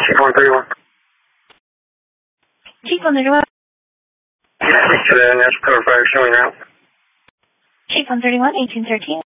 Chief 131. Chief 131. Today, National Cover Fire showing out. Chief 131, 1813.